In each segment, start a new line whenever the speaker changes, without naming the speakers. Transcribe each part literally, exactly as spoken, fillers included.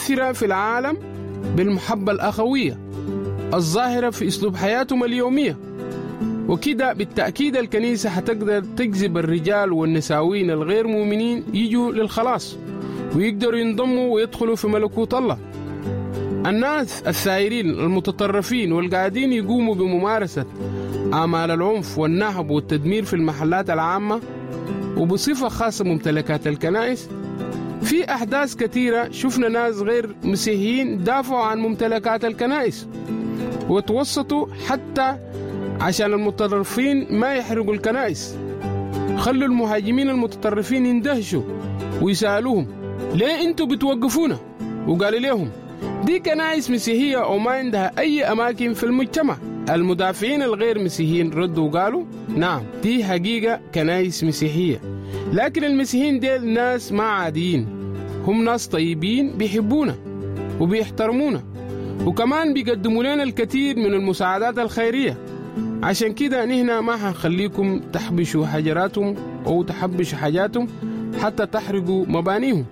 مؤثرة في العالم بالمحبة الأخوية الظاهرة في أسلوب حياتهم اليومية. وكده بالتأكيد الكنيسة هتقدر تجذب الرجال والنساوين الغير مؤمنين يجوا للخلاص ويقدروا ينضموا ويدخلوا في ملكوت الله. الناس الثائرين المتطرفين والقاعدين يقوموا بممارسة أعمال العنف والنهب والتدمير في المحلات العامة وبصفة خاصة ممتلكات الكنائس، في أحداث كثيرة شفنا ناس غير مسيحيين دافعوا عن ممتلكات الكنائس وتوسطوا حتى عشان المتطرفين ما يحرقوا الكنائس. خلوا المهاجمين المتطرفين يندهشوا ويسألوهم ليه انتوا بتوقفونا؟ وقالوا لهم دي كنائس مسيحية وما عندها أي أماكن في المجتمع. المدافعين الغير مسيحيين ردوا وقالوا نعم دي حقيقة كنائس مسيحية، لكن المسيحيين ديل ناس ما عاديين، هم ناس طيبين بيحبونا وبيحترمونا وكمان بيقدموا لنا الكثير من المساعدات الخيرية. عشان كده نحن ما هنخليكم تحبشوا حجراتهم أو تحبشوا حاجاتهم حتى تحرقوا مبانيهم.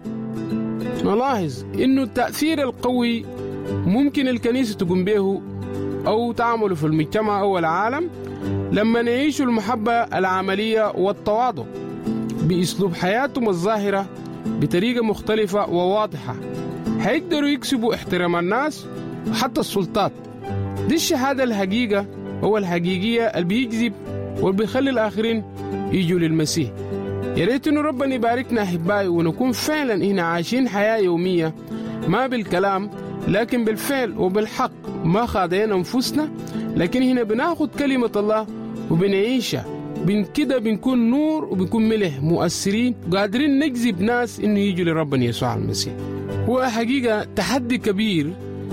نلاحظ إنه التأثير القوي ممكن الكنيسة تقوم به أو تعمل في المجتمع أو العالم لما نعيشوا المحبة العملية والتواضع بأسلوب حياتهم الظاهرة بطريقة مختلفة وواضحة، هيقدروا يكسبوا احترام الناس وحتى السلطات. دي الشهادة الحقيقة هو الحقيقية اللي بيجذب وبيخلي الآخرين يجوا للمسيح. يا ريت إنه ربنا يباركنا أحبائي ونكون فعلا هنا عايشين حياة يومية ما بالكلام لكن بالفعل وبالحق، ما خاضعين أنفسنا لكن هنا بناخد كلمة الله وبنعيشها. بن كده بنكون نور وبنكون ملح مؤثرين وقادرين نجذب ناس إنه يجوا لربنا يسوع المسيح. هو حقيقة تحدي كبير،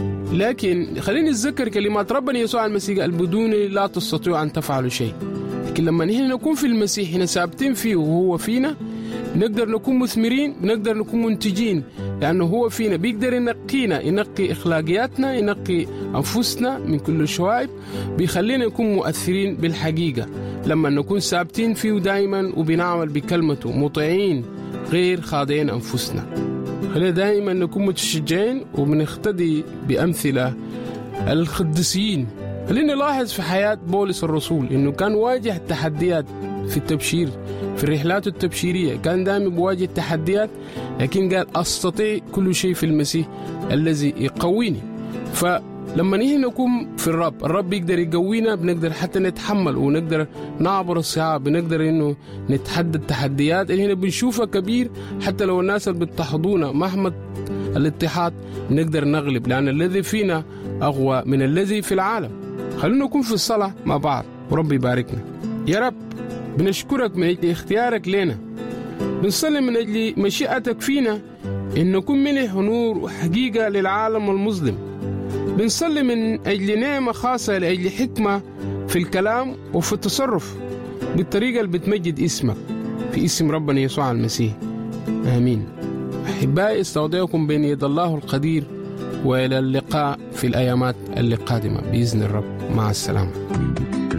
لكن خلينا نتذكر كلمات ربنا يسوع المسيح البدوني لا تستطيعوا أن تفعلوا شيء. لكن لما نحن نكون في المسيح هنا ثابتين فيه وهو فينا نقدر نكون مثمرين، نقدر نكون منتجين، لأنه هو فينا بيقدر ينقينا، ينقي إخلاقياتنا، ينقي أنفسنا من كل الشوائب، بيخلينا نكون مؤثرين بالحقيقة لما نكون ثابتين فيه دائما وبنعمل بكلمته مطيعين غير خاضعين أنفسنا. خلينا دائما نكون متشجعين وبنختدي بأمثلة القديسين. خلينا نلاحظ في حياة بولس الرسول إنه كان واجه تحديات في التبشير، في الرحلات التبشيرية كان دائما بواجه تحديات، لكن قال أستطيع كل شيء في المسيح الذي يقويني. فلما نحن نكون في الرب، الرب يقدر يقوينا، بنقدر حتى نتحمل ونقدر نعبر الصعاب، بنقدر إنه نتحدى التحديات اللي هنا بنشوفها كبير. حتى لو الناس اللي بتضطهدونا مهما الاتحاد نقدر نغلب، لأن الذي فينا أقوى من الذي في العالم. خلونا نكون في الصلاة مع بعض ورب يباركنا. يا رب بنشكرك من أجل اختيارك لنا، بنصلي من أجل مشيئتك فينا إن نكون ملح ونور وحقيقة للعالم المظلم. بنصلي من أجل نعمة خاصة لأجل حكمة في الكلام وفي التصرف بالطريقة اللي بتمجد اسمك، في اسم ربنا يسوع المسيح، آمين. أحبائي استودعكم بين يد الله القدير، وإلى اللقاء في الأيامات القادمة بإذن الرب. مع السلامة.